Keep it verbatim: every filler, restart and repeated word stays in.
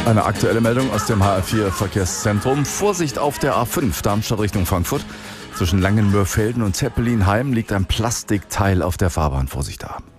Eine aktuelle Meldung aus dem H R vier Verkehrszentrum. Vorsicht auf der A fünf, Darmstadt Richtung Frankfurt. Zwischen Langenmörfelden und Zeppelinheim liegt ein Plastikteil auf der Fahrbahn. Vorsicht da.